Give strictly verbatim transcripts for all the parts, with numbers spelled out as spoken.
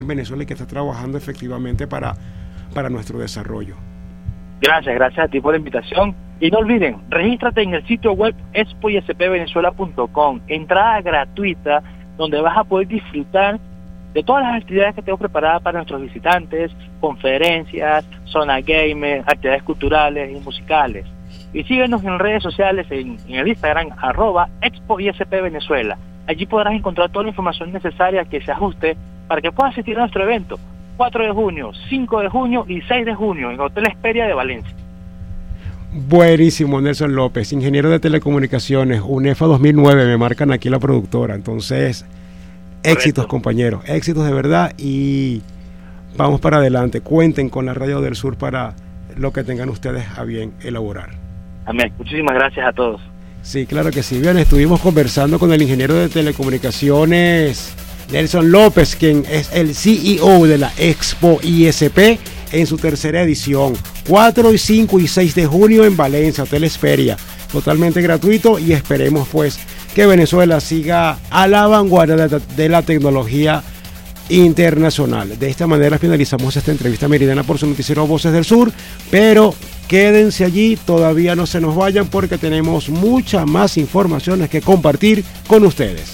Venezuela y que está trabajando efectivamente para, para nuestro desarrollo. Gracias, gracias a ti por la invitación. Y no olviden, regístrate en el sitio web expo i s p venezuela punto com, entrada gratuita, donde vas a poder disfrutar de todas las actividades que tengo preparadas para nuestros visitantes, conferencias, zona gamer, actividades culturales y musicales. Y síguenos en redes sociales, en, en el Instagram, arroba expo i s p venezuela. Allí podrás encontrar toda la información necesaria que se ajuste para que puedas asistir a nuestro evento, cuatro de junio, cinco de junio y seis de junio, en Hotel Esperia de Valencia. Buenísimo, Nelson López, ingeniero de telecomunicaciones, UNEFA dos mil nueve, me marcan aquí la productora. Entonces, éxitos, correcto, compañeros, éxitos de verdad, y vamos para adelante. Cuenten con la Radio del Sur para lo que tengan ustedes a bien elaborar. Amén. Muchísimas gracias a todos. Sí, claro que sí. Bien, estuvimos conversando con el ingeniero de telecomunicaciones Nelson López, quien es el C E O de la Expo I S P en su tercera edición, cuatro, cinco y seis de junio en Valencia, Hotel Esperia, totalmente gratuito, y esperemos pues que Venezuela siga a la vanguardia de, de la tecnología internacional. De esta manera finalizamos esta entrevista meridiana por su noticiero Voces del Sur, pero quédense allí, todavía no se nos vayan porque tenemos muchas más informaciones que compartir con ustedes.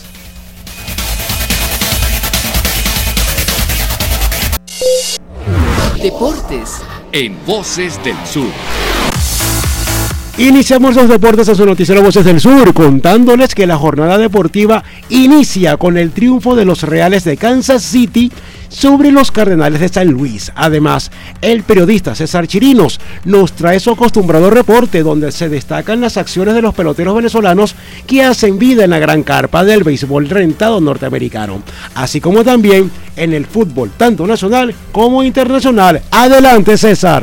Deportes en Voces del Sur. Iniciamos los deportes a su noticiero Voces del Sur, contándoles que la jornada deportiva inicia con el triunfo de los Reales de Kansas City sobre los Cardenales de San Luis. Además, el periodista César Chirinos nos trae su acostumbrado reporte donde se destacan las acciones de los peloteros venezolanos que hacen vida en la gran carpa del béisbol rentado norteamericano, así como también en el fútbol tanto nacional como internacional. Adelante, César.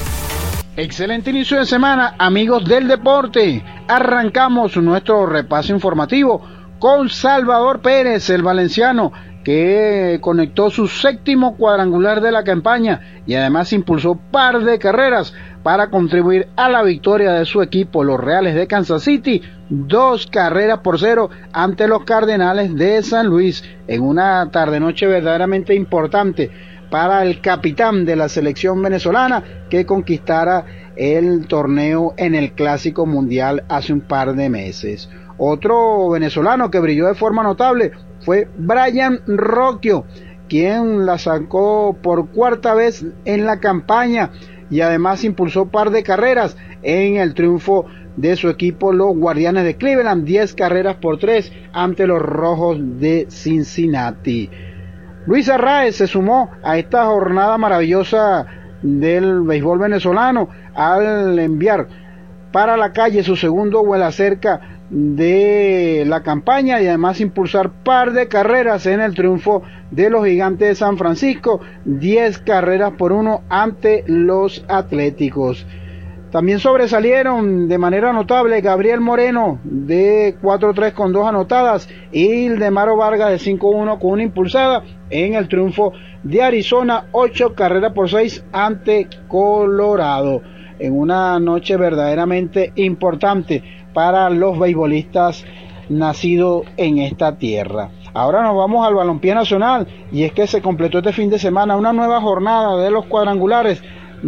Excelente inicio de semana, amigos del deporte. Arrancamos nuestro repaso informativo con Salvador Pérez, el valenciano, que conectó su séptimo cuadrangular de la campaña y además impulsó par de carreras para contribuir a la victoria de su equipo, los Reales de Kansas City, dos carreras por cero ante los Cardenales de San Luis, en una tarde-noche verdaderamente importante para el capitán de la selección venezolana que conquistara el torneo en el Clásico Mundial hace un par de meses. Otro venezolano que brilló de forma notable fue Brian Rocchio, quien la sacó por cuarta vez en la campaña y además impulsó par de carreras en el triunfo de su equipo, los Guardianes de Cleveland, diez carreras por tres ante los Rojos de Cincinnati. Luis Arraez se sumó a esta jornada maravillosa del béisbol venezolano al enviar para la calle su segundo vuela cerca de la campaña y además impulsar par de carreras en el triunfo de los Gigantes de San Francisco, diez carreras por uno ante los Atléticos. También sobresalieron de manera notable Gabriel Moreno de cuatro tres con dos anotadas y Ildemaro Vargas de cinco uno con una impulsada en el triunfo de Arizona, ocho carreras por seis ante Colorado, en una noche verdaderamente importante para los beisbolistas nacidos en esta tierra. Ahora nos vamos al balompié nacional y es que se completó este fin de semana una nueva jornada de los cuadrangulares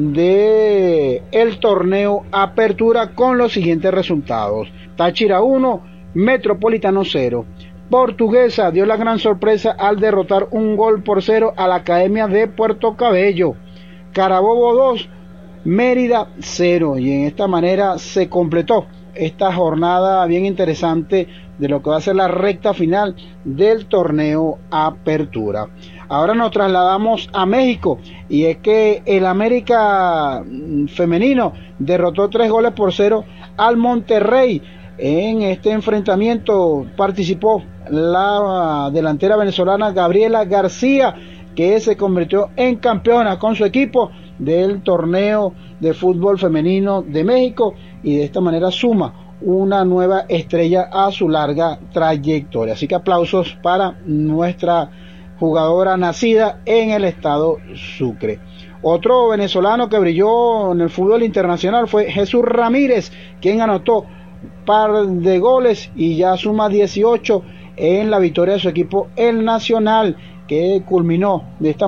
de el torneo Apertura con los siguientes resultados: Táchira uno, Metropolitano cero. Portuguesa dio la gran sorpresa al derrotar un gol por cero a la Academia de Puerto Cabello. Carabobo dos, Mérida cero, y en esta manera se completó esta jornada bien interesante de lo que va a ser la recta final del torneo Apertura. Ahora nos trasladamos a México y es que el América femenino derrotó tres goles por cero al Monterrey. En este enfrentamiento participó la delantera venezolana Gabriela García, que se convirtió en campeona con su equipo del torneo de fútbol femenino de México y de esta manera suma una nueva estrella a su larga trayectoria. Así que aplausos para nuestra jugadora nacida en el estado Sucre. Otro venezolano que brilló en el fútbol internacional fue Jesús Ramírez, quien anotó par de goles y ya suma dieciocho en la victoria de su equipo, el Nacional, que culminó de esta